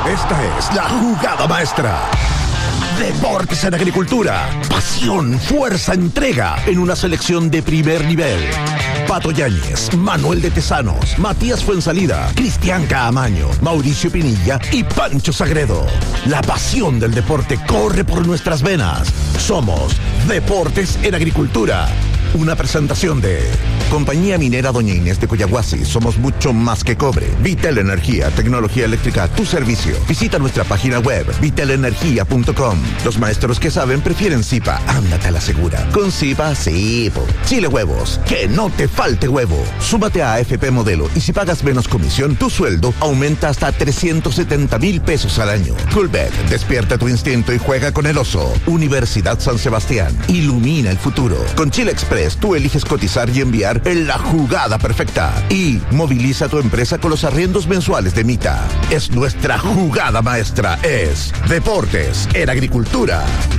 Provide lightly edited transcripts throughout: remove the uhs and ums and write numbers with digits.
Esta es la jugada maestra. Deportes en agricultura. Pasión, fuerza, entrega en una selección de primer nivel. Pato Yáñez, Manuel de Tesanos, Matías Fuensalida, Cristian Caamaño, Mauricio Pinilla y Pancho Sagredo. La pasión del deporte corre por nuestras venas. Somos Deportes en Agricultura. Una presentación de Compañía Minera Doña Inés de Coyahuasi. Somos mucho más que cobre. Vitel Energía, tecnología eléctrica a tu servicio. Visita nuestra página web, vitelenergia.com. Los maestros que saben prefieren Zipa. Ándate a la segura. Con Zipa, sí. Chile Huevos. Que no te falte huevo. Súmate a AFP Modelo y si pagas menos comisión, tu sueldo aumenta hasta 370,000 pesos al año. Coolbet. Despierta tu instinto y juega con el oso. Universidad San Sebastián. Ilumina el futuro. Con Chile Express, tú eliges cotizar y enviar en la jugada perfecta. Y moviliza tu empresa con los arriendos mensuales de Mita. Es nuestra jugada maestra. Es Deportes en Agricultura.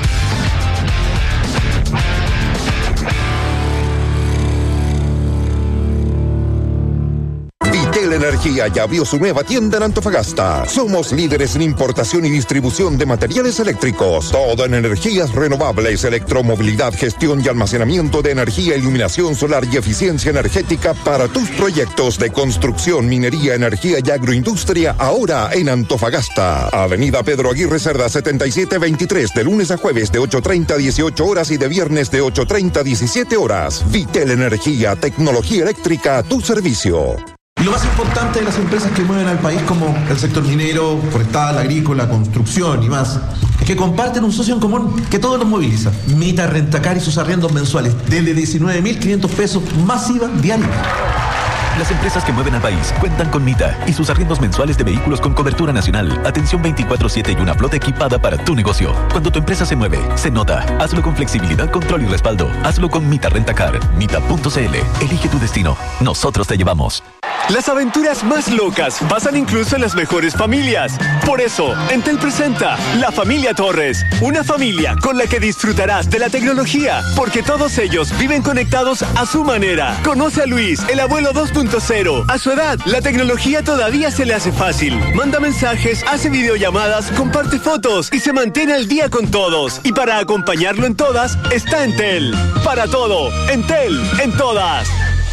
Vitel Energía ya abrió su nueva tienda en Antofagasta. Somos líderes en importación y distribución de materiales eléctricos. Todo en energías renovables, electromovilidad, gestión y almacenamiento de energía, iluminación solar y eficiencia energética para tus proyectos de construcción, minería, energía y agroindustria, ahora en Antofagasta. Avenida Pedro Aguirre Cerda 7723, de lunes a jueves de 8:30 a 18 horas y de viernes de 8:30 a 17 horas. Vitel Energía, tecnología eléctrica a tu servicio. Y lo más importante de las empresas que mueven al país, como el sector minero, forestal, agrícola, construcción y más, es que comparten un socio en común que todos los moviliza. Mita Rentacar y sus arriendos mensuales, desde 19.500 pesos, más IVA diario. Las empresas que mueven al país cuentan con Mita y sus arriendos mensuales de vehículos con cobertura nacional, atención 24/7 y una flota equipada para tu negocio. Cuando tu empresa se mueve, se nota. Hazlo con flexibilidad, control y respaldo. Hazlo con Mita Rentacar. Mita.cl. Elige tu destino. Nosotros te llevamos. Las aventuras más locas pasan incluso en las mejores familias. Por eso, Entel presenta La Familia Torres. Una familia con la que disfrutarás de la tecnología, porque todos ellos viven conectados a su manera. Conoce a Luis, el abuelo 2.0. A su edad, la tecnología todavía se le hace fácil. Manda mensajes, hace videollamadas, comparte fotos y se mantiene al día con todos. Y para acompañarlo en todas, está Entel. Para todo, Entel, en todas.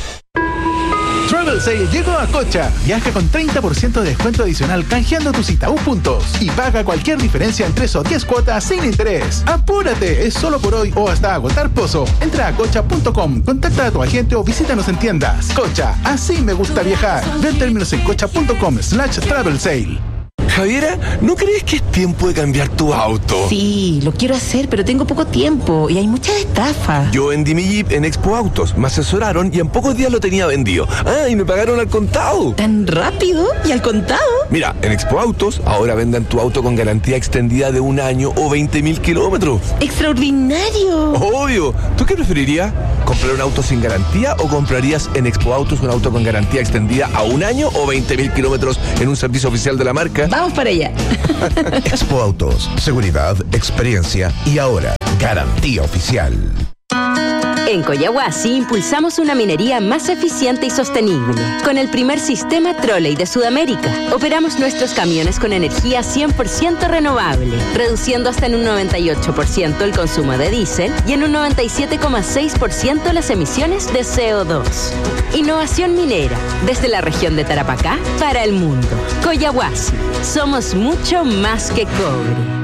Travel Sale llegó a Cocha. Viaja con 30% de descuento adicional canjeando tus Itaú puntos y paga cualquier diferencia en 3 o 10 cuotas sin interés. ¡Apúrate! Es solo por hoy o hasta agotar pozo. Entra a cocha.com, contacta a tu agente o visítanos en tiendas. Cocha, así me gusta viajar. Ve términos en cocha.com/travel sale. Javiera, ¿no crees que es tiempo de cambiar tu auto? Sí, lo quiero hacer, pero tengo poco tiempo y hay muchas estafas. Yo vendí mi Jeep en Expo Autos, me asesoraron y en pocos días lo tenía vendido. Ah, y me pagaron al contado. ¿Tan rápido? ¿Y al contado? Mira, en Expo Autos ahora venden tu auto con garantía extendida de 1 año o 20.000 kilómetros. ¡Extraordinario! Obvio. ¿Tú qué preferirías? ¿Comprar un auto sin garantía o comprarías en Expo Autos un auto con garantía extendida a 1 año o 20.000 kilómetros en un servicio oficial de la marca? Vamos para allá. Expo Autos, seguridad, experiencia y ahora, garantía oficial. En Coyahuasi impulsamos una minería más eficiente y sostenible. Con el primer sistema trolley de Sudamérica, operamos nuestros camiones con energía 100% renovable, reduciendo hasta en un 98% el consumo de diésel y en un 97,6% las emisiones de CO2. Innovación minera, desde la región de Tarapacá para el mundo. Coyahuasi, somos mucho más que cobre.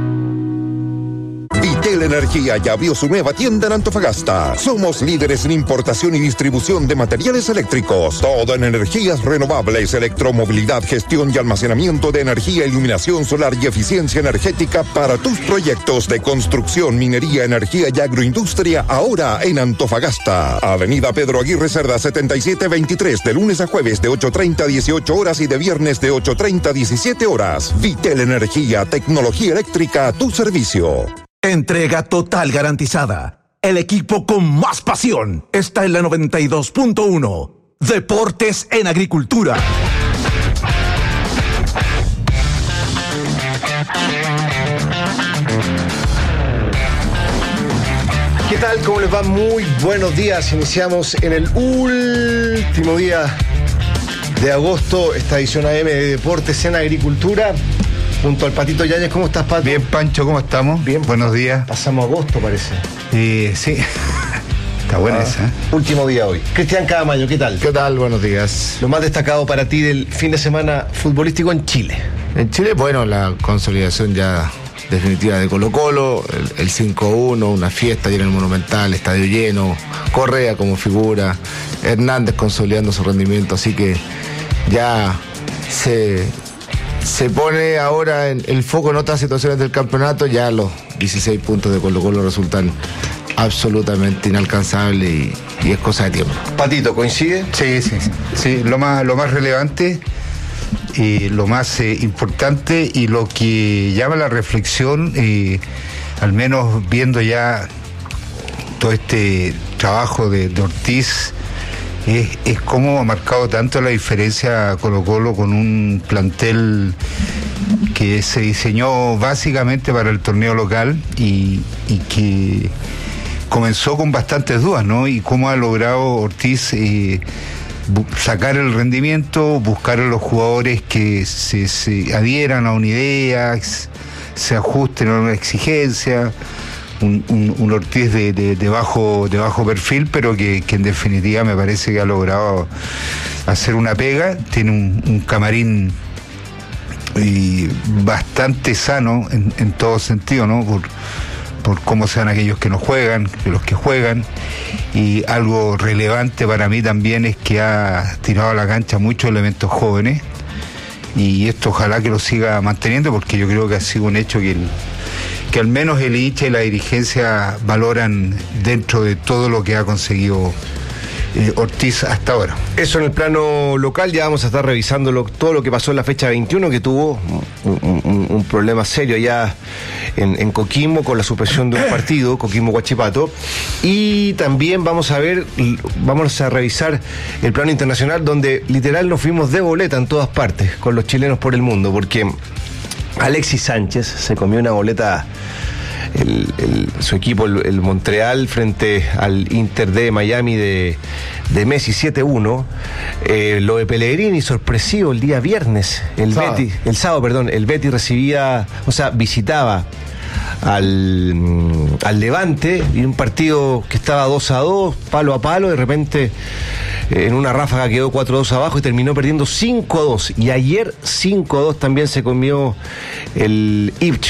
Vitel Energía ya abrió su nueva tienda en Antofagasta. Somos líderes en importación y distribución de materiales eléctricos. Todo en energías renovables, electromovilidad, gestión y almacenamiento de energía, iluminación solar y eficiencia energética para tus proyectos de construcción, minería, energía y agroindustria, ahora en Antofagasta. Avenida Pedro Aguirre Cerda 7723, de lunes a jueves de 8:30 a 18 horas y de viernes de 8:30 a 17 horas. Vitel Energía, tecnología eléctrica a tu servicio. Entrega total garantizada. El equipo con más pasión está en la 92.1. Deportes en Agricultura. ¿Qué tal? ¿Cómo les va? Muy buenos días. Iniciamos en el último día de agosto esta edición AM de Deportes en Agricultura. junto al Patito Yáñez. ¿Cómo estás, Pato? Bien, Pancho, ¿cómo estamos? Bien. Buenos días. Pasamos agosto, parece. Sí. Está buena esa. Último día hoy. Cristian Cadamayo, ¿qué tal? ¿Qué tal? Buenos días. Lo más destacado para ti del fin de semana futbolístico en Chile. En Chile, bueno, la consolidación ya definitiva de Colo-Colo, el 5-1, una fiesta allí en el Monumental, estadio lleno, Correa como figura, Hernández consolidando su rendimiento, así que ya se pone ahora en el foco en otras situaciones del campeonato. Ya los 16 puntos de Colo-Colo resultan absolutamente inalcanzables y es cosa de tiempo. Patito, ¿coincide? Sí, lo más relevante y lo más importante y lo que llama la reflexión, al menos viendo ya todo este trabajo de Ortiz, es cómo ha marcado tanto la diferencia Colo-Colo con un plantel que se diseñó básicamente para el torneo local y que comenzó con bastantes dudas, ¿no? Y cómo ha logrado Ortiz sacar el rendimiento, buscar a los jugadores que se adhieran a una idea, se ajusten a una exigencia. Un Ortiz de bajo perfil, pero que en definitiva me parece que ha logrado hacer una pega. Tiene un camarín bastante sano en todo sentido, ¿no? Por cómo sean aquellos que no juegan, de los que juegan. Y algo relevante para mí también es que ha tirado a la cancha muchos elementos jóvenes, y esto ojalá que lo siga manteniendo, porque yo creo que ha sido un hecho que al menos el hincha y la dirigencia valoran dentro de todo lo que ha conseguido Ortiz hasta ahora. Eso en el plano local. Ya vamos a estar revisando todo lo que pasó en la fecha 21, que tuvo un problema serio allá en Coquimbo con la suspensión de un partido, Coquimbo-Huachipato, y también vamos a revisar el plano internacional, donde literal nos fuimos de boleta en todas partes con los chilenos por el mundo, porque Alexis Sánchez se comió una boleta, su equipo, el Montreal, frente al Inter de Miami de Messi, 7-1. Lo de Pellegrini, sorpresivo, el día viernes, el sábado, el Betis visitaba al Levante, y un partido que estaba 2-2, palo a palo. De repente en una ráfaga quedó 4-2 abajo y terminó perdiendo 5-2. Y ayer 5-2 también se comió el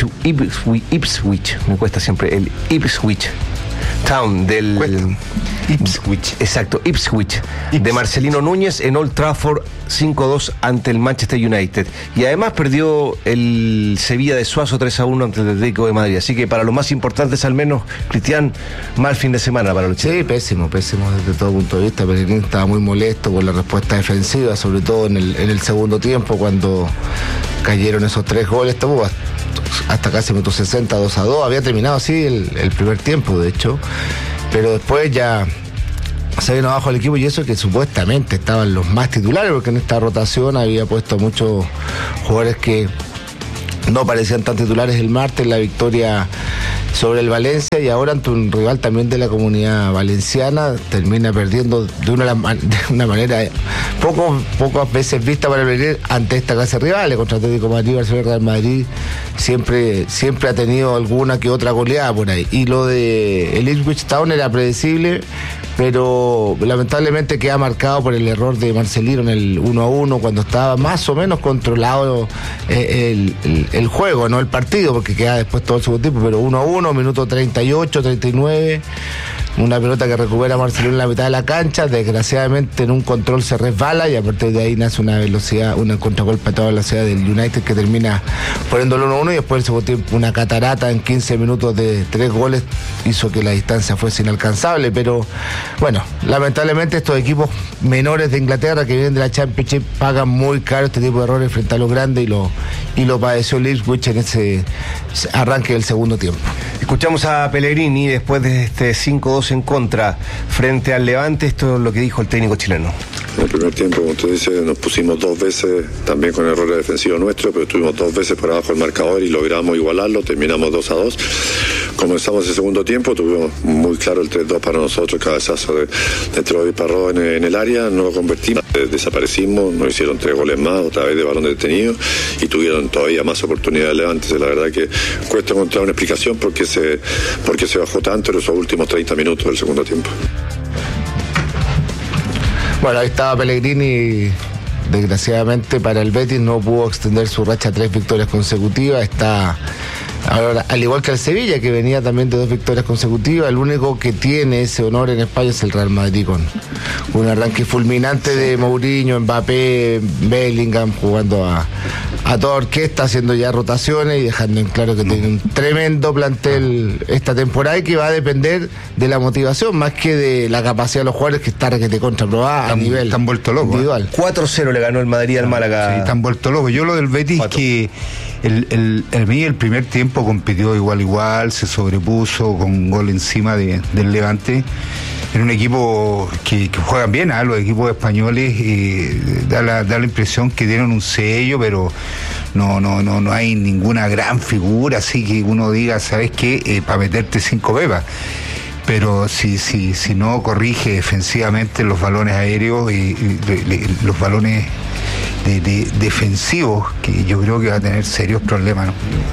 Ipswich, me cuesta siempre, el Ipswich Town del Ipswich. Exacto, Ipswich, de Marcelino Núñez en Old Trafford, 5-2 ante el Manchester United. Y además perdió el Sevilla de Suazo 3-1 ante el Atlético de Madrid. Así que para los más importantes, al menos, Cristian, mal fin de semana para los chilenos. Sí, pésimo desde todo punto de vista. Pellegrini estaba muy molesto por la respuesta defensiva, sobre todo en el segundo tiempo, cuando cayeron esos 3 goles. Estuvo hasta casi minuto 60, 2-2. Había terminado así el primer tiempo, de hecho, pero después ya se vino abajo el equipo, y eso que supuestamente estaban los más titulares, porque en esta rotación había puesto muchos jugadores que no parecían tan titulares el martes, la victoria sobre el Valencia, y ahora ante un rival también de la Comunidad Valenciana termina perdiendo de una manera pocas veces vista para venir ante esta clase de rivales, contra Atlético de Madrid, Barcelona, Real Madrid. Siempre ha tenido alguna que otra goleada por ahí, y lo de el Ipswich Town era predecible, pero lamentablemente queda marcado por el error de Marcelino en el 1-1, cuando estaba más o menos controlado el juego, no el partido, porque queda después todo el segundo tiempo, pero 1-1, minuto 38, 39, una pelota que recupera Marcelino en la mitad de la cancha, desgraciadamente en un control se resbala, y a partir de ahí nace una contragolpe a toda velocidad del United, que termina poniendo el 1-1, y después el segundo tiempo una catarata en 15 minutos de 3 goles hizo que la distancia fuese inalcanzable. Pero bueno, lamentablemente estos equipos menores de Inglaterra que vienen de la Championship pagan muy caro este tipo de errores frente a los grandes, y lo padeció el Ipswich en ese arranque del segundo tiempo. Escuchamos a Pellegrini después de este 5-2 en contra frente al Levante. Esto es lo que dijo el técnico chileno. En el primer tiempo, como usted dice, nos pusimos 2 veces, también con errores defensivos nuestros, pero estuvimos 2 veces por abajo del marcador y logramos igualarlo, terminamos 2-2. Comenzamos el segundo tiempo, tuvimos muy claro el 3-2 para nosotros, cabezazo de Troy Parró en el área, no lo convertimos, desaparecimos, nos hicieron 3 goles más, otra vez de balón detenido, y tuvieron todavía más oportunidades Levante. La verdad que cuesta encontrar una explicación porque se bajó tanto en esos últimos 30 minutos del segundo tiempo. Bueno, ahí estaba Pellegrini. Desgraciadamente para el Betis no pudo extender su racha a 3 victorias consecutivas. Está ahora, al igual que el Sevilla, que venía también de 2 victorias consecutivas. El único que tiene ese honor en España es el Real Madrid, con un arranque fulminante de Mourinho, Mbappé, Bellingham, jugando a toda orquesta, haciendo ya rotaciones y dejando en claro que tiene un tremendo plantel esta temporada y que va a depender de la motivación más que de la capacidad de los jugadores, que está requete contraprobada a nivel están vuelto locos, individual. 4-0 le ganó el Madrid al Málaga. Sí, están vuelto locos. Yo lo del Betis, 4. que el primer tiempo compitió igual, se sobrepuso con un gol encima del Levante. Era un equipo que juegan bien, los equipos españoles, da la impresión que tienen un sello, pero no hay ninguna gran figura, así que uno diga, ¿sabes qué? Para meterte 5 bebas. Pero si no corrige defensivamente los balones aéreos y los balones defensivos, que yo creo que va a tener serios problemas, ¿no?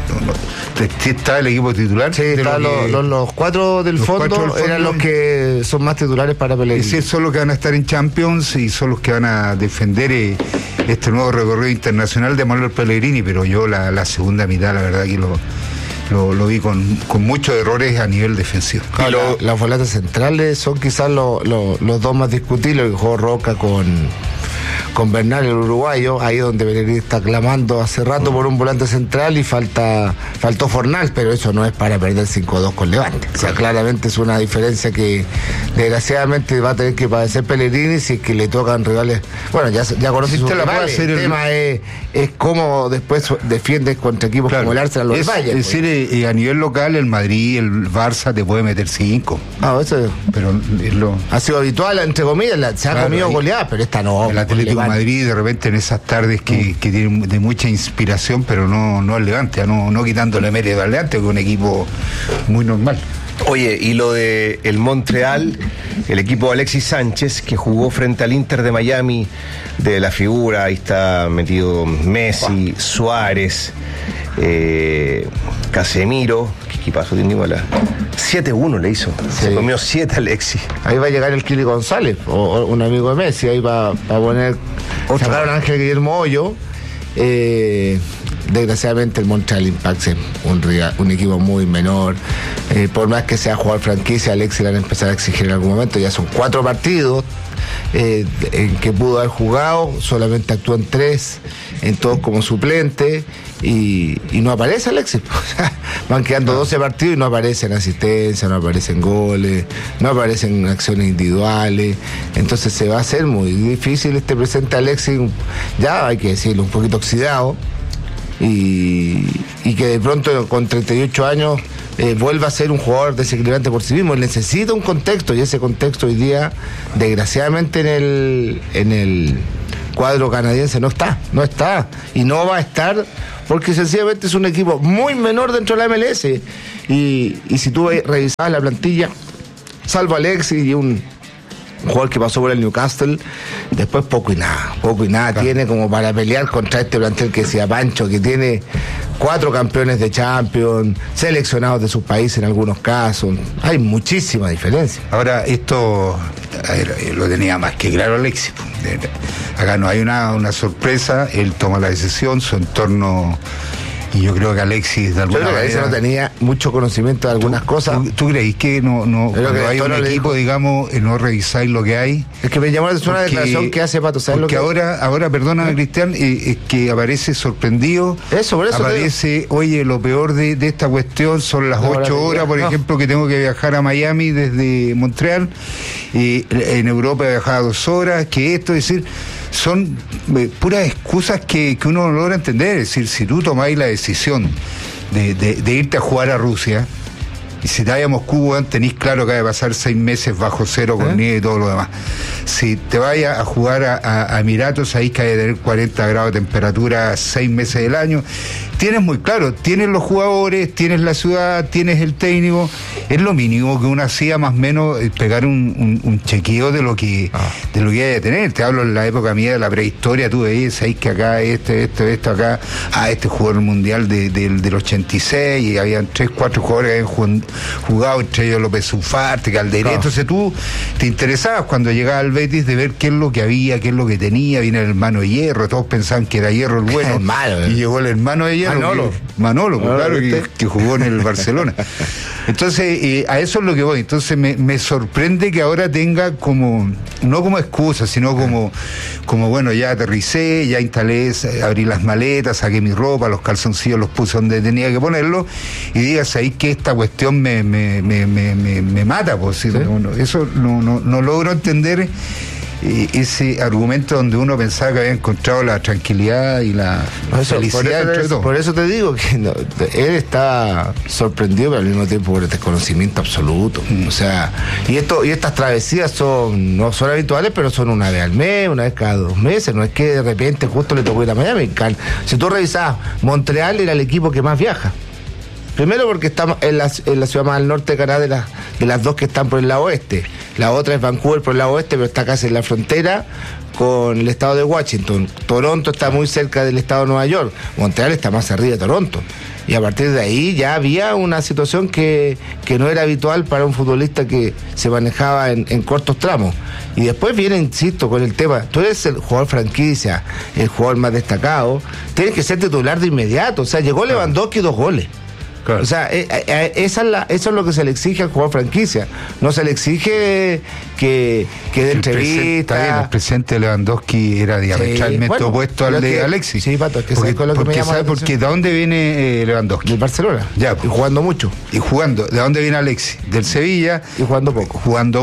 Está el equipo titular. Sí, los 4 del fondo eran los que son más titulares para Pellegrini. Sí, son los que van a estar en Champions y son los que van a defender este nuevo recorrido internacional de Manuel Pellegrini, pero yo la segunda mitad, la verdad que lo vi con muchos errores a nivel defensivo. Claro, las volantes centrales son quizás los 2 más discutibles, que jugó Roca con Bernal, el uruguayo, ahí donde Pellegrini está clamando hace rato por un volante central y faltó Fornal, pero eso no es para perder 5-2 con Levante. O sea, claramente es una diferencia que desgraciadamente va a tener que padecer Pellegrini si es que le tocan rivales. Bueno, ya conoce sus rivales. El tema es cómo después defiendes contra equipos como el Arsenal o el Bayern. Es decir, a nivel local, el Madrid, el Barça te puede meter 5. Eso pero ha sido habitual, entre comillas, se ha comido goleadas, pero esta no. El Atlético de Madrid, de repente, en esas tardes que tienen de mucha inspiración, pero no al Levante, no quitándole mérito al Levante, que es un equipo muy normal. Oye, y lo de el Montreal, el equipo de Alexis Sánchez, que jugó frente al Inter de Miami, de la figura, ahí está metido Messi, Suárez, Casemiro, ¿qué equipazo tiene igual? 7-1 le hizo, sí. Se comió 7 Alexis. Ahí va a llegar el Kili González, o un amigo de Messi, ahí va a poner, sacaron a Ángel Guillermo Hoyo. Desgraciadamente el Montreal Impact es un equipo muy menor, por más que sea jugador franquicia, Alexis le van a empezar a exigir en algún momento. Ya son 4 partidos en que pudo haber jugado, solamente actúa en 3, en todos como suplente, y no aparece Alexis. Van quedando 12 partidos y no aparecen asistencias, no aparecen goles, no aparecen acciones individuales. Entonces se va a hacer muy difícil este presente Alexis, ya hay que decirlo, un poquito oxidado, y que de pronto con 38 años vuelva a ser un jugador desequilibrante por sí mismo. Él necesita un contexto, y ese contexto hoy día, desgraciadamente, en el cuadro canadiense no está, y no va a estar, porque sencillamente es un equipo muy menor dentro de la MLS, y si tú revisabas la plantilla, salvo Alexis y un jugador que pasó por el Newcastle, después poco y nada claro. Tiene como para pelear contra este plantel que decía Pancho, que tiene 4 campeones de Champions, seleccionados de sus países en algunos casos. Hay muchísima diferencia. Ahora, esto lo tenía más que claro Alexis. Acá no hay una sorpresa, él toma la decisión, su entorno. Y yo creo que Alexis de alguna manera no tenía mucho conocimiento de algunas cosas. ¿Tú creéis que no cuando hay un equipo, digamos, no revisáis lo que hay? Es que me llamó la atención una declaración que hace Pato, ¿sabes lo que ahora, perdóname, Cristian, es que aparece sorprendido. Por eso aparece, oye, lo peor de esta cuestión son las 8 horas, por ejemplo, que tengo que viajar a Miami desde Montreal, y en Europa he viajado 2 horas, que esto, es decir, son puras excusas que uno no logra entender. Es decir, si tú tomáis la decisión de irte a jugar a Rusia, Y si te vayas a Moscú, weón, tenés claro que hay que pasar 6 meses bajo cero con nieve y todo lo demás. Si te vayas a jugar a Emiratos, sabéis que hay que tener 40 grados de temperatura 6 meses del año. Tienes muy claro, tienes los jugadores, tienes la ciudad, tienes el técnico. Es lo mínimo que uno hacía, más o menos, pegar un chequeo de lo que hay que tener. Te hablo en la época mía de la prehistoria, tú veías, sabéis que acá esto acá, este jugó el mundial del 86 y habían 3, 4 jugadores que habían jugado, entre ellos López Ufarte, Calderé. Entonces tú te interesabas cuando llegaba al Betis de ver qué es lo que había, qué es lo que tenía. Viene el hermano de Hierro, todos pensaban que era Hierro el bueno. Y llegó el hermano de Hierro, Manolo, claro, que jugó en el Barcelona. Entonces, a eso es lo que voy. Entonces me sorprende que ahora tenga como, no como excusa, sino como bueno, ya aterricé, ya instalé, abrí las maletas, saqué mi ropa, los calzoncillos los puse donde tenía que ponerlos, y digas ahí que esta cuestión me mata, pues. ¿Sí? Eso no logro entender. Ese argumento donde uno pensaba que había encontrado la tranquilidad y la felicidad entre todos. Por eso te digo que él está sorprendido, pero al mismo tiempo por el desconocimiento absoluto. O sea, y estas travesías no son habituales, pero son una vez al mes, una vez cada 2 meses. No es que de repente justo le tocó ir a Miami. Si tú revisabas, Montreal era el equipo que más viaja. Primero porque está en la ciudad más al norte de Canadá de las dos que están por el lado oeste. La otra es Vancouver por el lado oeste, pero está casi en la frontera con el estado de Washington. Toronto está muy cerca del estado de Nueva York. Montreal está más arriba de Toronto. Y a partir de ahí ya había una situación que no era habitual para un futbolista que se manejaba en cortos tramos. Y después viene, insisto, con el tema, tú eres el jugador franquicia, el jugador más destacado, tienes que ser titular de inmediato. O sea, llegó Lewandowski 2 goles. Claro. O sea, eso es lo que se le exige al jugador franquicia. No se le exige que dé entrevista. El presente de Lewandowski era diametralmente opuesto al de Alexis. Sí, Pato, es que sabes con lo que me llama la atención. Porque ¿de dónde viene Lewandowski? Del Barcelona. Ya, y jugando mucho. Y jugando. ¿De dónde viene Alexis? Del Sevilla. Y jugando poco.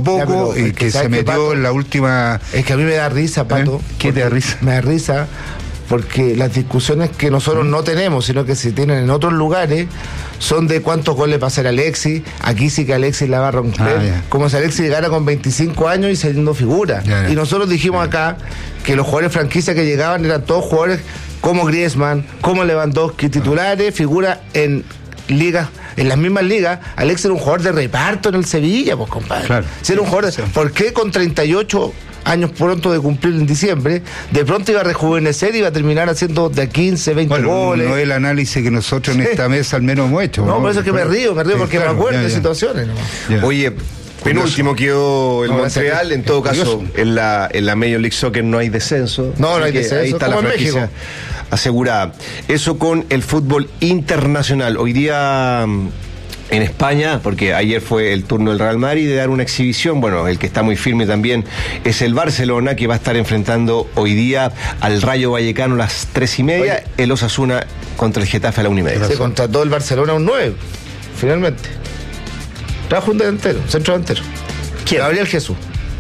Ya, y que se metió Pato, en la última. Es que a mí me da risa, Pato. ¿Qué te da risa? Me da risa porque las discusiones que nosotros no tenemos, sino que se tienen en otros lugares, son de cuántos goles va a hacer Alexis. Aquí sí que Alexis la va a romper, como si Alexis llegara con 25 años y siendo figura. Y nosotros dijimos acá que los jugadores franquicia que llegaban eran todos jugadores como Griezmann, como Lewandowski, titulares, figura en ligas, en las mismas ligas. Alexis era un jugador de reparto en el Sevilla, pues, compadre. Claro. Si era un jugador ¿por qué con 38 años pronto de cumplir en diciembre, de pronto iba a rejuvenecer y iba a terminar haciendo de 15, 20 goles? No es el análisis que nosotros en esta mesa al menos hemos hecho. No, por eso es que me río porque me acuerdo de situaciones. Oye, penúltimo quedó el Montreal, en todo caso, en la Major League Soccer no hay descenso. No hay descenso, ahí está la franquicia asegurada. Eso con el fútbol internacional. Hoy día en España, porque ayer fue el turno del Real Madrid de dar una exhibición. Bueno, el que está muy firme también es el Barcelona, que va a estar enfrentando hoy día al Rayo Vallecano a las 3:30. Oye, el Osasuna contra el Getafe a la 1:30. Se contrató el Barcelona un 9, finalmente. Trajo un delantero, centro delantero. ¿Quién? Gabriel Jesús,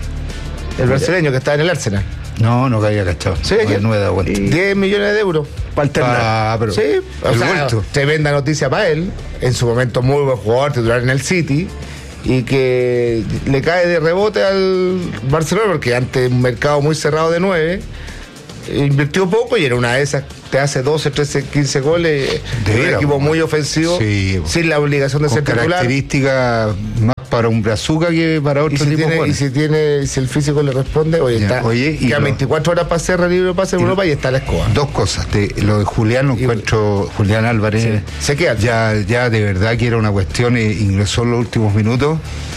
el brasileño que está en el Arsenal. No caía cachado. Sí, no he dado cuenta. 10 millones de euros para alternar. Pero sí, o sea, tremenda noticia para él. En su momento muy buen jugador, titular en el City, y que le cae de rebote al Barcelona porque antes un mercado muy cerrado de 9, invirtió poco y era una de esas, te hace 12, 13, 15 goles, de un equipo muy ofensivo, sin la obligación de ser titular. Características más para un brazuca que para otro tipo. Si el físico le responde, quedan 24 horas para hacer libre pase en Europa y está la escoba. Dos cosas, lo de Julián, Julián Álvarez, se queda. Ya de verdad que era una cuestión, ingresó en los últimos minutos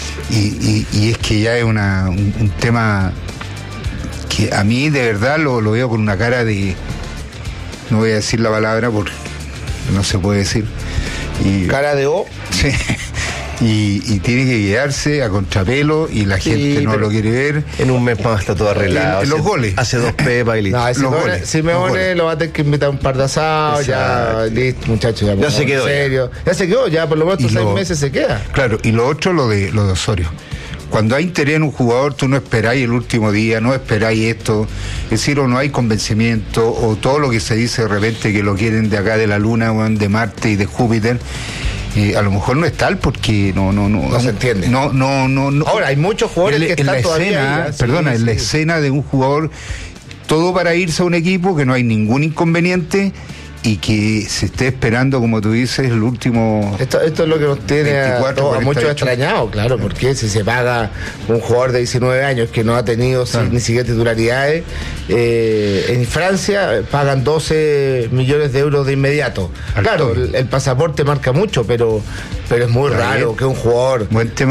y es que ya es un tema que a mí de verdad lo veo con una cara de, no voy a decir la palabra porque no se puede decir. Cara de O. Sí. Y tiene que guiarse a contrapelo y la gente no lo quiere ver. En un mes más está todo arreglado. Los goles. Hace 2 pepas y listo. Simeone lo va a tener que invitar a un par de asados. Ya, listo, muchachos. Ya se quedó. Ya se quedó, ya por lo menos 6 meses se queda. Claro, y lo otro, lo de Osorio. Cuando hay interés en un jugador, tú no esperáis el último día, no esperáis esto. Es decir, o no hay convencimiento, o todo lo que se dice de repente que lo quieren de acá de la Luna, de Marte y de Júpiter. a lo mejor no es tal porque no se entiende. No. Ahora, hay muchos jugadores que están todavía ahí, en la escena de un jugador, todo para irse a un equipo, que no hay ningún inconveniente y que se esté esperando, como tú dices, el último. Esto es lo que nos tiene a muchos extrañados, claro, porque si se paga un jugador de 19 años que no ha tenido ni siquiera titularidades, en Francia pagan 12 millones de euros de inmediato. Claro, el pasaporte marca mucho, pero es muy raro que un jugador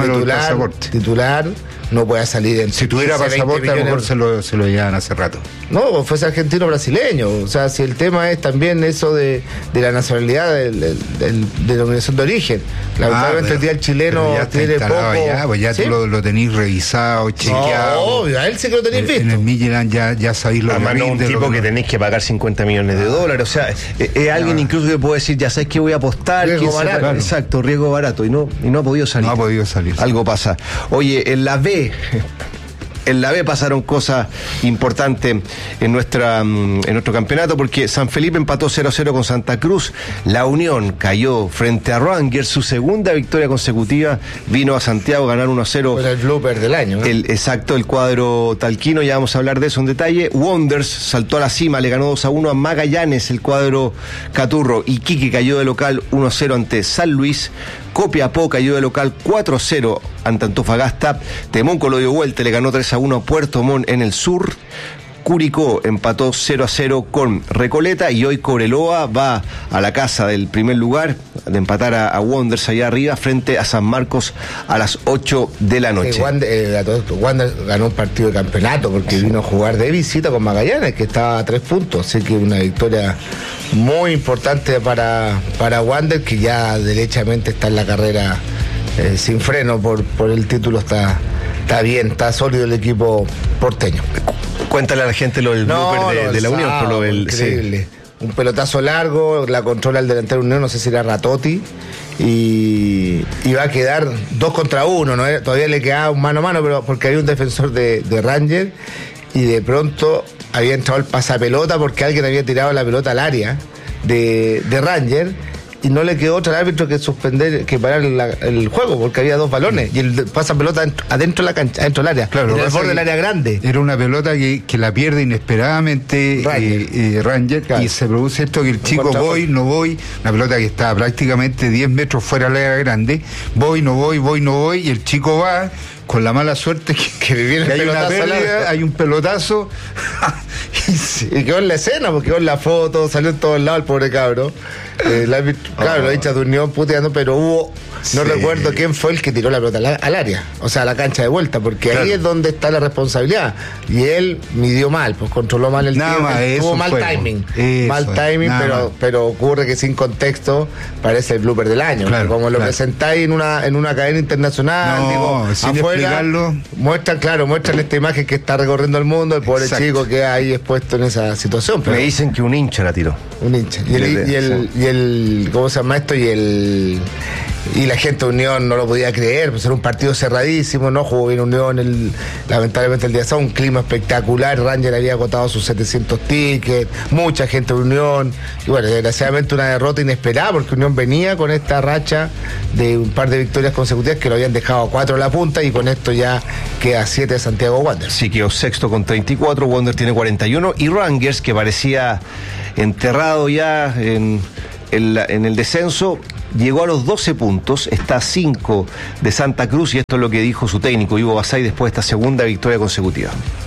titular no pueda salir si tuviera pasaporte a lo mejor se lo llevan hace rato. No, fuese argentino o brasileño. O sea, si el tema es también eso de la nacionalidad, de la denominación de origen. Lamentablemente el día del chileno tiene poco. Ya ¿sí? Tú lo tenís revisado, chequeado. Obvio, a él sí que lo tenéis visto. En el Midland ya sabéis lo que además, no un tipo que tenéis que pagar 50 millones de dólares. O sea, es alguien incluso que puede decir, ya sabes que voy a apostar. Riesgo barato. Claro. Exacto, riesgo barato. Y no ha podido salir. No ha podido salir. Algo pasa. Oye, en la B pasaron cosas importantes en nuestro campeonato, porque San Felipe empató 0-0 con Santa Cruz. La Unión cayó frente a Rangers, su segunda victoria consecutiva. Vino a Santiago a ganar 1-0. Fue el blooper del año, ¿no? El cuadro talquino, ya vamos a hablar de eso en detalle. Wanderers saltó a la cima, le ganó 2-1 a Magallanes, el cuadro Caturro. Iquique cayó de local 1-0 ante San Luis. Copiapó cayó de local 4-0 ante Antofagasta. Temuco lo dio vuelta, le ganó 3-1 a Puerto Montt en el sur. Curicó empató 0-0 con Recoleta y hoy Cobreloa va a la casa del primer lugar de empatar a Wanderers allá arriba frente a San Marcos a las 8 de la noche. Wanderers ganó un partido de campeonato porque vino a jugar de visita con Magallanes, que estaba a 3 puntos, así que una victoria muy importante para Wanderers, que ya derechamente está en la carrera sin freno por el título. Está bien, está sólido el equipo porteño. Cuéntale a la gente lo del blooper de la Unión. Por lo del, increíble. Sí. Un pelotazo largo, la controla el delantero Unión, no sé si era Ratotti, y va a quedar 2 contra 1, ¿no? Todavía le quedaba un mano a mano, pero porque había un defensor de Ranger, y de pronto había entrado el pasapelota porque alguien había tirado la pelota al área de Ranger, y no le quedó otro árbitro que parar el juego, porque había 2 balones y el pasa pelota adentro de la cancha, adentro del área, claro, en el borde del área grande. Era una pelota que la pierde inesperadamente Ranger, claro. Y se produce esto que el chico no voy, una pelota que estaba prácticamente 10 metros fuera del área grande, voy, no voy, y el chico va con la mala suerte que viene hay una pérdida, hay un pelotazo y quedó en la escena, porque quedó en la foto, salió en todos lados el pobre cabro. Claro, lo hinchas de Unión puteando, pero hubo, no recuerdo quién fue el que tiró la pelota al área, o sea, a la cancha de vuelta, porque ahí es donde está la responsabilidad. Y él midió mal, pues controló mal el tiempo, tuvo mal timing, pero ocurre que sin contexto parece el blooper del año. Claro, como lo presentáis en una cadena internacional, afuera, muestran esta imagen que está recorriendo el mundo, el pobre chico que ahí expuesto en esa situación. Pero me dicen que un hincha la tiró. Un hincha. Y el ¿cómo se llama esto? Y la gente de Unión no lo podía creer, pues era un partido cerradísimo, no jugó bien Unión, lamentablemente el día sábado, un clima espectacular. Ranger había agotado sus 700 tickets, mucha gente de Unión, y bueno, desgraciadamente una derrota inesperada, porque Unión venía con esta racha de un par de victorias consecutivas que lo habían dejado a 4 a la punta, y con esto ya queda 7 de Santiago Wanderers. Sí, quedó sexto con 34, Wanderers tiene 41, y Rangers, que parecía enterrado ya en el descenso, llegó a los 12 puntos, está a 5 de Santa Cruz, y esto es lo que dijo su técnico Ivo Basay después de esta segunda victoria consecutiva.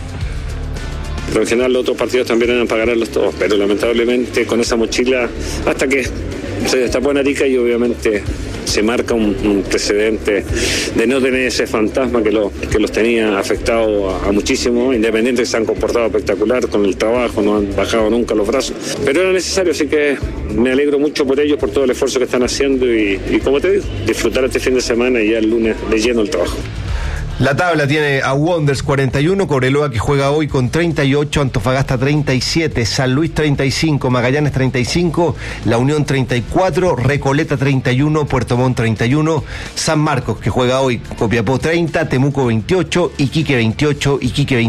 Pero al final los otros partidos también eran para ganarlos todos, pero lamentablemente con esa mochila, hasta que se destapó en Arica, y obviamente se marca un precedente de no tener ese fantasma que los tenía afectado a muchísimo. Independientes se han comportado espectacular con el trabajo, no han bajado nunca los brazos, pero era necesario, así que me alegro mucho por ellos, por todo el esfuerzo que están haciendo, y como te digo, disfrutar este fin de semana y ya el lunes de lleno el trabajo. La tabla tiene a Wanderers 41, Cobreloa que juega hoy con 38, Antofagasta 37, San Luis 35, Magallanes 35, La Unión 34, Recoleta 31, Puerto Montt 31, San Marcos que juega hoy, Copiapó 30, Temuco 28, Iquique 28, Iquique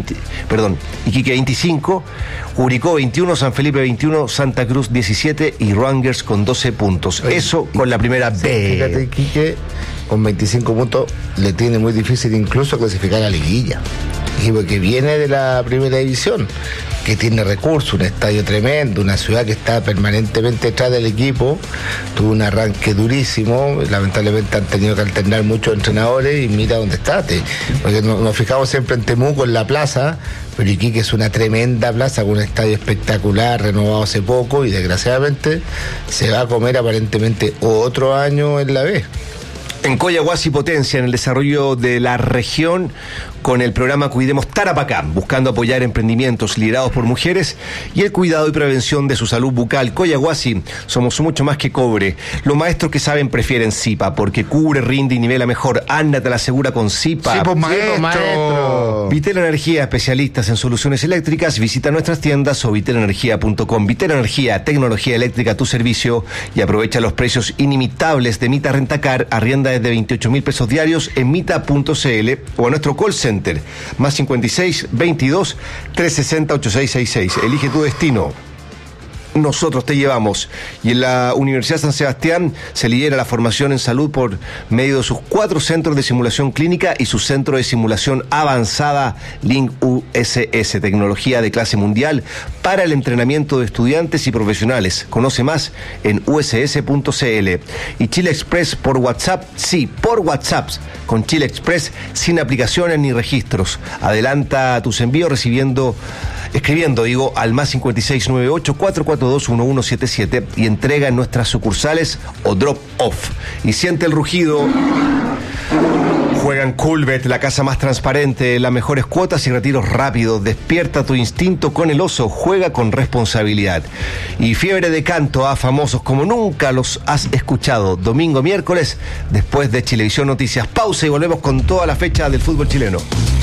25, Curicó 21, San Felipe 21, Santa Cruz 17 y Rangers con 12 puntos. Eso con la primera B. Fíjate, Iquique con 25 puntos le tiene muy difícil incluso clasificar a liguilla. Y porque viene de la primera división, que tiene recursos, un estadio tremendo, una ciudad que está permanentemente detrás del equipo, tuvo un arranque durísimo, lamentablemente han tenido que alternar muchos entrenadores y mira dónde está. Porque nos fijamos siempre en Temuco, en la plaza, pero Iquique es una tremenda plaza con un estadio espectacular, renovado hace poco y desgraciadamente se va a comer aparentemente otro año en la B. En Coyahuasi potencia en el desarrollo de la región con el programa Cuidemos Tarapacá, buscando apoyar emprendimientos liderados por mujeres y el cuidado y prevención de su salud bucal. Coyahuasi, somos mucho más que cobre. Los maestros que saben prefieren Zipa, porque cubre, rinde y nivela mejor. Ándate a la segura con Zipa. Sí, pues, maestro. Vitel Energía, especialistas en soluciones eléctricas. Visita nuestras tiendas o vitelenergia.com. Vitel Energía, tecnología eléctrica a tu servicio, y aprovecha los precios inimitables de Mita Rentacar. Arrienda desde 28.000 pesos diarios en mita.cl o a nuestro call center más 56 22 360 8666. Elige tu destino. Nosotros te llevamos. Y en la Universidad San Sebastián se lidera la formación en salud por medio de sus 4 centros de simulación clínica y su centro de simulación avanzada Link USS, tecnología de clase mundial para el entrenamiento de estudiantes y profesionales. Conoce más en uss.cl. Y Chile Express por WhatsApp, sí, por WhatsApp, con Chile Express sin aplicaciones ni registros. Adelanta tus envíos escribiendo al más 5698 442 1177 y entrega en nuestras sucursales o drop off. Y siente el rugido. Juega en Coolbet, la casa más transparente, las mejores cuotas y retiros rápidos. Despierta tu instinto con el oso, juega con responsabilidad. Y fiebre de canto a famosos como nunca los has escuchado. Domingo, miércoles, después de Chilevisión Noticias. Pausa y volvemos con toda la fecha del fútbol chileno.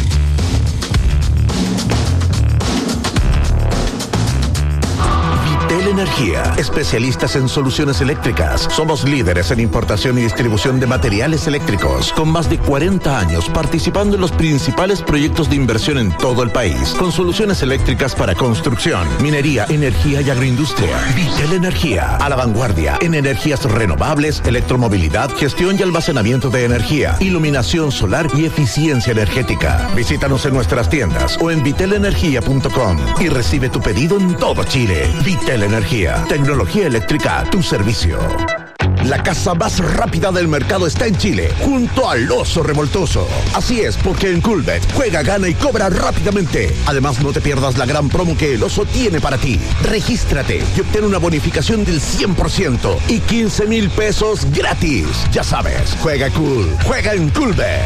Energía, especialistas en soluciones eléctricas. Somos líderes en importación y distribución de materiales eléctricos, con más de 40 años participando en los principales proyectos de inversión en todo el país, con soluciones eléctricas para construcción, minería, energía y agroindustria. Vitel Energía, a la vanguardia en energías renovables, electromovilidad, gestión y almacenamiento de energía, iluminación solar y eficiencia energética. Visítanos en nuestras tiendas o en vitelenergia.com y recibe tu pedido en todo Chile. Vitel Energía, tecnología eléctrica a tu servicio. La casa más rápida del mercado está en Chile, junto al Oso Revoltoso. Así es, porque en Coolbet juega, gana y cobra rápidamente. Además, no te pierdas la gran promo que el Oso tiene para ti. Regístrate y obtén una bonificación del 100% y 15,000 pesos gratis. Ya sabes, juega cool, juega en Coolbet.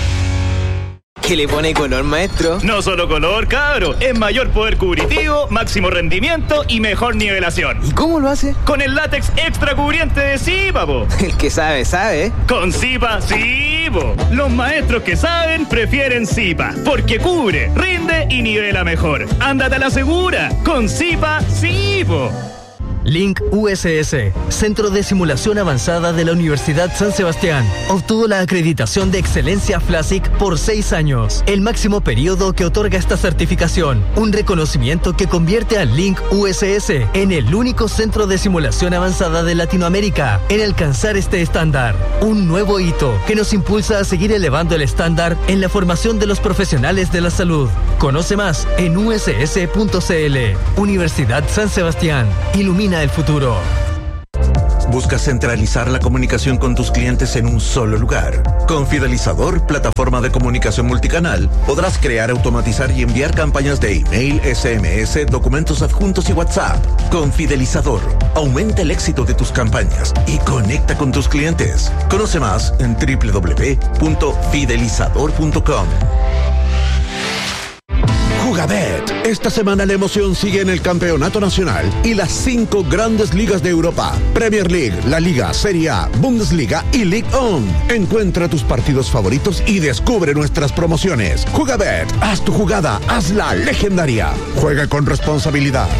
¿Qué le pone color, maestro? No solo color, cabro. Es mayor poder cubritivo, máximo rendimiento y mejor nivelación. ¿Y cómo lo hace? Con el látex extra cubriente de Zipa, po. El que sabe, sabe. Con Zipa, sí, po. Los maestros que saben prefieren Zipa, porque cubre, rinde y nivela mejor. Ándate a la segura. Con Zipa, sí, po. Link USS, Centro de Simulación Avanzada de la Universidad San Sebastián, obtuvo la acreditación de excelencia FLASIC por 6 años, el máximo periodo que otorga esta certificación, un reconocimiento que convierte a Link USS en el único centro de simulación avanzada de Latinoamérica en alcanzar este estándar, un nuevo hito que nos impulsa a seguir elevando el estándar en la formación de los profesionales de la salud. Conoce más en uss.cl. Universidad San Sebastián, ilumina el futuro. ¿Buscas centralizar la comunicación con tus clientes en un solo lugar? Con Fidelizador, plataforma de comunicación multicanal, podrás crear, automatizar y enviar campañas de email, SMS, documentos adjuntos y WhatsApp. Con Fidelizador, aumenta el éxito de tus campañas y conecta con tus clientes. Conoce más en www.fidelizador.com. Jugabet. Esta semana la emoción sigue en el Campeonato Nacional y las 5 grandes ligas de Europa: Premier League, La Liga, Serie A, Bundesliga y Ligue 1. Encuentra tus partidos favoritos y descubre nuestras promociones. Jugabet, haz tu jugada, hazla legendaria. Juega con responsabilidad.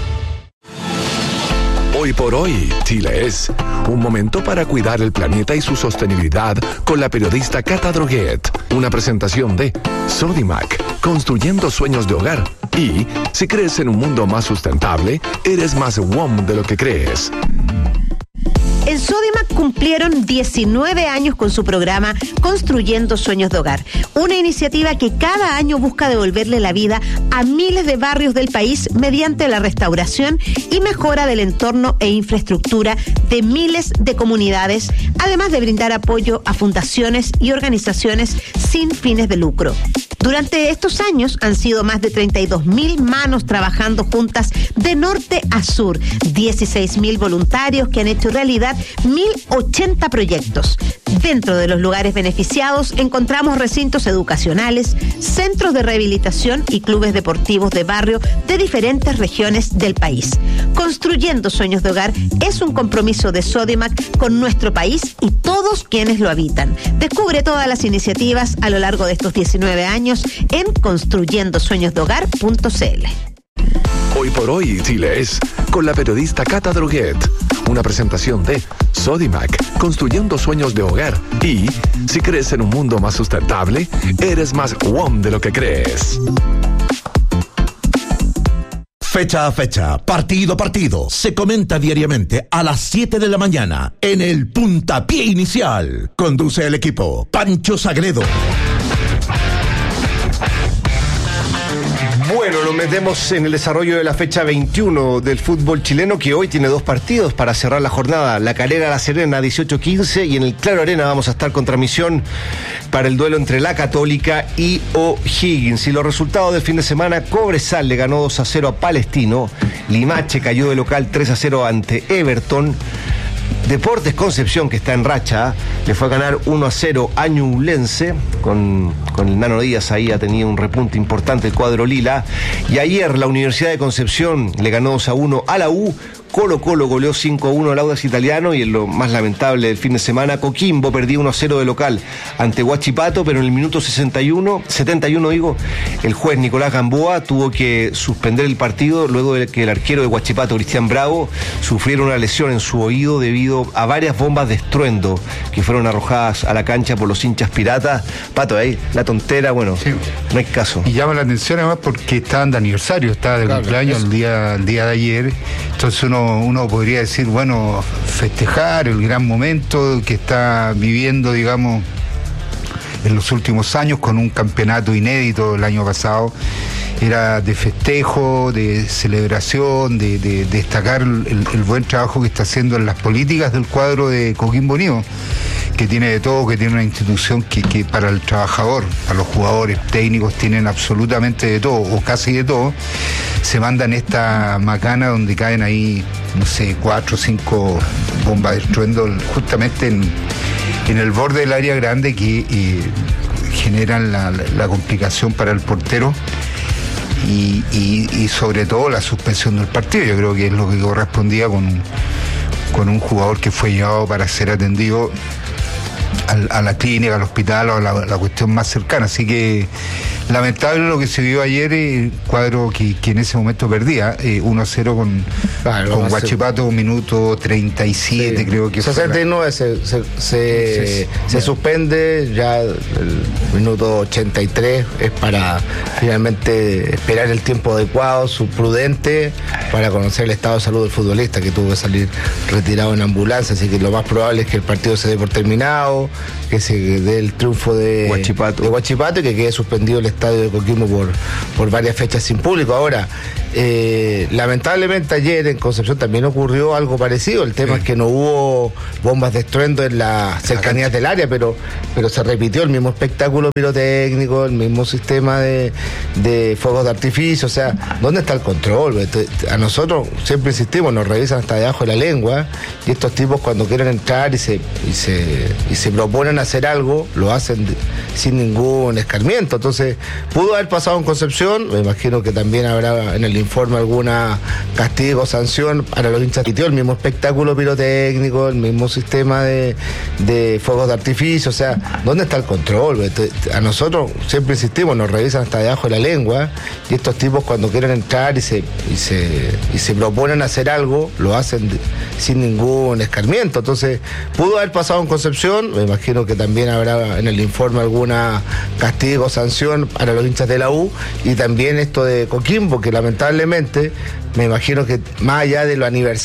Hoy por hoy, Chile es un momento para cuidar el planeta y su sostenibilidad con la periodista Cata Droguet. Una presentación de Sodimac, construyendo sueños de hogar. Y si crees en un mundo más sustentable, eres más WOM de lo que crees. En Sodimac cumplieron 19 años con su programa Construyendo Sueños de Hogar, una iniciativa que cada año busca devolverle la vida a miles de barrios del país mediante la restauración y mejora del entorno e infraestructura de miles de comunidades, además de brindar apoyo a fundaciones y organizaciones sin fines de lucro. Durante estos años han sido más de 32.000 manos trabajando juntas de norte a sur, 16.000 voluntarios que han hecho realidad 1.080 proyectos. Dentro de los lugares beneficiados encontramos recintos educacionales, centros de rehabilitación y clubes deportivos de barrio de diferentes regiones del país. Construyendo Sueños de Hogar es un compromiso de Sodimac con nuestro país y todos quienes lo habitan. Descubre todas las iniciativas a lo largo de estos 19 años en construyendosueñosdehogar.cl. Hoy por hoy, Chile es con la periodista Cata Droguet. Una presentación de Sodimac, construyendo sueños de hogar. Y si crees en un mundo más sustentable, eres más WOM de lo que crees. Fecha a fecha, partido a partido, se comenta diariamente a las 7 de la mañana en el Puntapié Inicial. Conduce el equipo Pancho Sagredo. Bueno, nos metemos en el desarrollo de la fecha 21 del fútbol chileno, que hoy tiene 2 partidos para cerrar la jornada. La Calera La Serena 18-15, y en el Claro Arena vamos a estar con transmisión para el duelo entre la Católica y O'Higgins. Y los resultados del fin de semana: Cobresal le ganó 2-0 a Palestino, Limache cayó de local 3-0 ante Everton, Deportes Concepción, que está en racha, le fue a ganar 1-0 a Ñublense, con el Nano Díaz ahí ha tenido un repunte importante el cuadro lila. Y ayer la Universidad de Concepción le ganó 2-1 a la U. Colo Colo goleó 5-1 al Audax Italiano, y en lo más lamentable del fin de semana, Coquimbo perdió 1-0 de local ante Huachipato, pero en el minuto 71 el juez Nicolás Gamboa tuvo que suspender el partido luego de que el arquero de Huachipato, Cristian Bravo, sufriera una lesión en su oído debido a varias bombas de estruendo que fueron arrojadas a la cancha por los hinchas piratas. Pato, ahí la tontera, bueno, sí, no hay caso. Y llama la atención además porque estaban de aniversario, estaba de cumpleaños el día de ayer, entonces uno podría decir, bueno, festejar el gran momento que está viviendo, digamos, en los últimos años, con un campeonato inédito el año pasado. Era de festejo, de celebración, de destacar el buen trabajo que está haciendo en las políticas del cuadro de Coquimbo Unido, que tiene de todo, que tiene una institución que para el trabajador, para los jugadores técnicos, tienen absolutamente de todo, o casi de todo. Se mandan esta macana donde caen ahí, no sé, 4 o 5 bombas de estruendo justamente en el borde del área grande, que generan la complicación para el portero y sobre todo la suspensión del partido. Yo creo que es lo que correspondía con un jugador que fue llevado para ser atendido a la clínica, al hospital, o a la cuestión más cercana. Así que lamentable lo que se vio ayer, cuadro que en ese momento perdía 1-0 con Huachipato, minuto 37, sí, creo que 69 se suspende, ya el minuto 83 es para finalmente esperar el tiempo adecuado, prudente, para conocer el estado de salud del futbolista, que tuvo que salir retirado en ambulancia. Así que lo más probable es que el partido se dé por terminado, que se dé el triunfo de Huachipato y que quede suspendido el estadio de Coquimbo por varias fechas sin público. Ahora, Lamentablemente ayer en Concepción también ocurrió algo parecido. El tema es que no hubo bombas de estruendo en las cercanías del área, pero se repitió el mismo espectáculo pirotécnico, el mismo sistema de fuegos de artificio. O sea, ¿dónde está el control? A nosotros siempre insistimos, nos revisan hasta debajo de la lengua, y estos tipos cuando quieren entrar y se proponen hacer algo, lo hacen sin ningún escarmiento. Entonces, pudo haber pasado en Concepción, me imagino que también habrá en el informe alguna castigo o sanción para los hinchas. El mismo espectáculo pirotécnico, el mismo sistema de fuegos de artificio. O sea, ¿dónde está el control? A nosotros siempre insistimos, nos revisan hasta debajo de la lengua, y estos tipos cuando quieren entrar y se proponen hacer algo, lo hacen sin ningún escarmiento. Entonces, pudo haber pasado en Concepción, me imagino que también habrá en el informe alguna castigo o sanción para los hinchas de la U, y también esto de Coquimbo, que lamentablemente me imagino que más allá de lo aniversario